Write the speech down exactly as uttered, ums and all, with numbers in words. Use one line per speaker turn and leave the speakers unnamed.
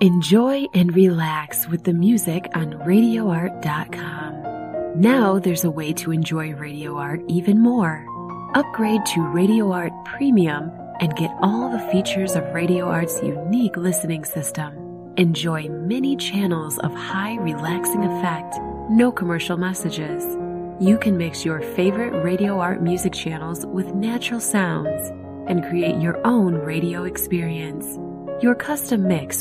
Enjoy and relax with the music on radio art dot com. Now there's a way to enjoy Radio Art even more. Upgrade to Radio Art Premium and get all the features of Radio Art's unique listening system. Enjoy many channels of high relaxing effect, no commercial messages. You can mix your favorite Radio Art music channels with natural sounds and create your own radio experience. Your custom mix